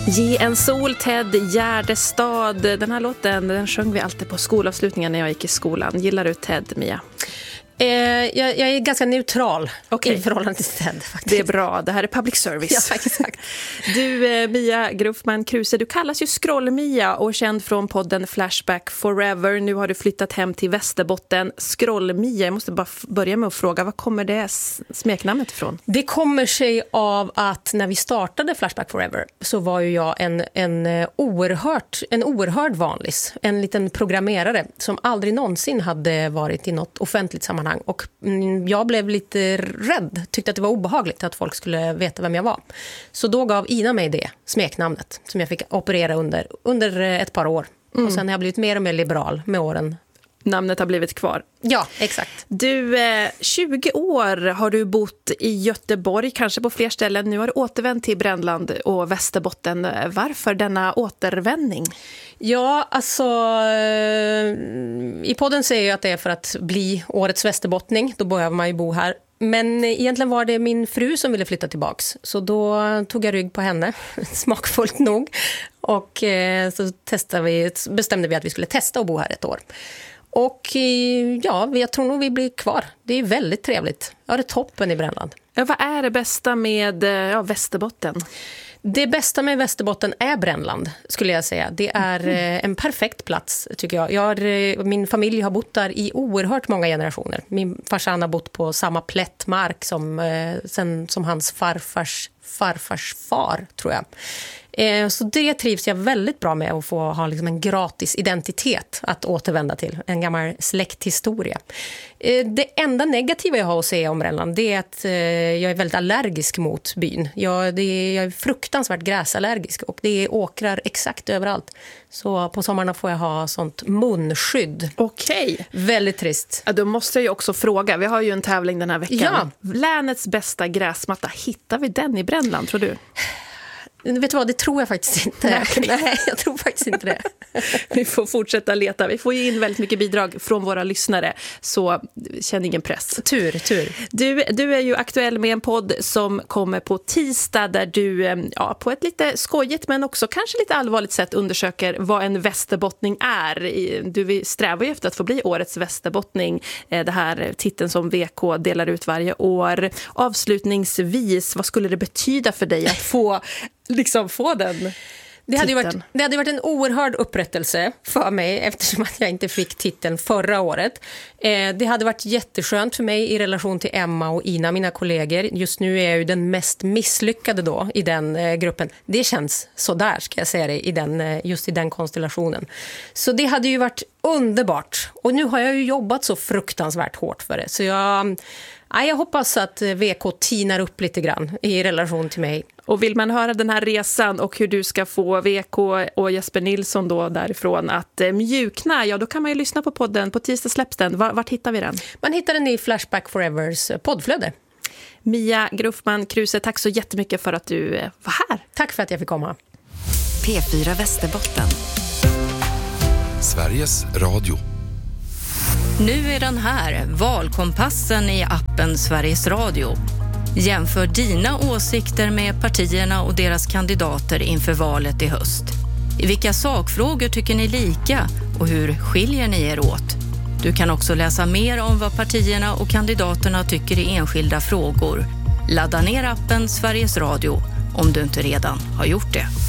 Ge en sol, Ted Gärdestad. Den här låten den sjöng vi alltid på skolavslutningen när jag gick i skolan. Gillar du Ted, Mia? Jag är ganska neutral i förhållande till Ted, faktiskt. Det är bra, det här är public service. Ja, exakt. Du, Mia Gruffman Kruse, du kallas ju Skroll-Mia och känd från podden Flashback Forever. Nu har du flyttat hem till Västerbotten. Skroll-Mia, jag måste bara börja med att fråga, var kommer det smeknamnet ifrån? Det kommer sig av att när vi startade Flashback Forever så var ju jag en oerhörd vanlis. En liten programmerare som aldrig någonsin hade varit i något offentligt sammanhang. Och jag blev lite rädd, tyckte att det var obehagligt att folk skulle veta vem jag var. Så då gav Ina mig det smeknamnet som jag fick operera under ett par år. Och sen har jag blivit mer och mer liberal med åren. Namnet har blivit kvar. Ja, exakt. Du, 20 år har du bott i Göteborg, kanske på fler ställen. Nu har du återvänt till Brännland och Västerbotten. Varför denna återvändning? Ja, alltså i podden säger jag att det är för att bli årets västerbottning. Då behöver man ju bo här. Men egentligen var det min fru som ville flytta tillbaks. Så då tog jag rygg på henne, smakfullt nog. Och så bestämde vi att vi skulle testa att bo här ett år. Och ja, jag tror nog vi blir kvar. Det är väldigt trevligt. Ja, det är toppen i Brännland. Ja, vad är det bästa med Västerbotten? Det bästa med Västerbotten är Brännland, skulle jag säga. Det är en perfekt plats, tycker jag. Min familj har bott där i oerhört många generationer. Min farsan har bott på samma plättmark som hans farfars far, tror jag. Så det trivs jag väldigt bra med, att få ha liksom en gratis identitet att återvända till. En gammal släkthistoria. Det enda negativa jag har att säga om Brännland, det är att jag är väldigt allergisk mot byn. Jag är fruktansvärt gräsallergisk och det är åkrar exakt överallt. Så på sommarna får jag ha sånt munskydd. Okej. Väldigt trist. Ja, då måste jag ju också fråga. Vi har ju en tävling den här veckan. Ja. Länets bästa gräsmatta. Hittar vi den i Brännland, tror du? Vet du vad, det tror jag faktiskt inte. Nej, jag tror faktiskt inte det. Vi får fortsätta leta. Vi får ju in väldigt mycket bidrag från våra lyssnare. Så känn ingen press. Tur. Du är ju aktuell med en podd som kommer på tisdag. Där du på ett lite skojigt men också kanske lite allvarligt sätt undersöker vad en västerbottning är. Du strävar ju efter att få bli årets västerbottning. Det här titeln som VK delar ut varje år. Avslutningsvis, vad skulle det betyda för dig att få den? Det hade varit en oerhörd upprättelse för mig eftersom att jag inte fick titeln förra året. Det hade varit jätteskönt för mig i relation till Emma och Ina, mina kollegor. Just nu är jag ju den mest misslyckade då i den gruppen. Det känns sådär, ska jag säga det, just i den konstellationen. Så det hade ju varit underbart. Och nu har jag ju jobbat så fruktansvärt hårt för det. Så jag hoppas att VK tinar upp lite grann i relation till mig. Och vill man höra den här resan och hur du ska få VK och Jesper Nilsson då därifrån att mjukna, då kan man ju lyssna på podden. På tisdag släpps den. Vart hittar vi den? Man hittar den i Flashback Forevers poddflöde. Mia Gruffman Kruse, tack så jättemycket för att du var här. Tack för att jag fick komma. P4 Västerbotten. Sveriges Radio. Nu är den här, valkompassen i appen Sveriges Radio. Jämför dina åsikter med partierna och deras kandidater inför valet i höst. I vilka sakfrågor tycker ni lika och hur skiljer ni er åt? Du kan också läsa mer om vad partierna och kandidaterna tycker i enskilda frågor. Ladda ner appen Sveriges Radio om du inte redan har gjort det.